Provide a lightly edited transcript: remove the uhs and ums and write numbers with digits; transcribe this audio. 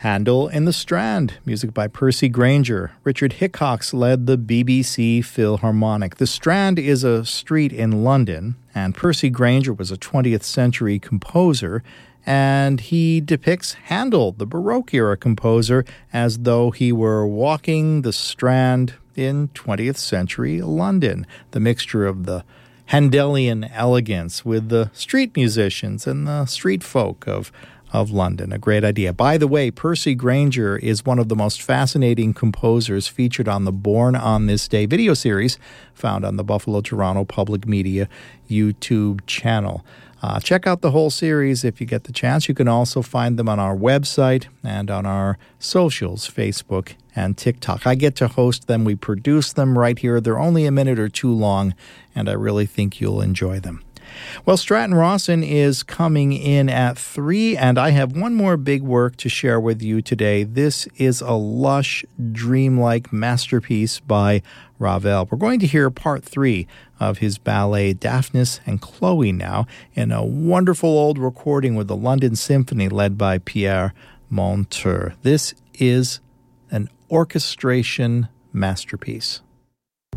Handel in the Strand, music by Percy Grainger. Richard Hickox led the BBC Philharmonic. The Strand is a street in London, and Percy Grainger was a 20th century composer, and he depicts Handel, the Baroque-era composer, as though he were walking the Strand in 20th century London. The mixture of the Handelian elegance with the street musicians and the street folk of London. A great idea. By the way, Percy Grainger is one of the most fascinating composers featured on the Born on This Day video series found on the Buffalo Toronto Public Media YouTube channel. Check out the whole series if you get the chance. You can also find them on our website and on our socials, Facebook and TikTok. I get to host them. We produce them right here. They're only a minute or two long, and I really think you'll enjoy them. Well, Stratton Rawson is coming in at 3, and I have one more big work to share with you today. This is a lush, dreamlike masterpiece by Ravel. We're going to hear part 3 of his ballet Daphnis and Chloe now in a wonderful old recording with the London Symphony led by Pierre Monteux. This is an orchestration masterpiece.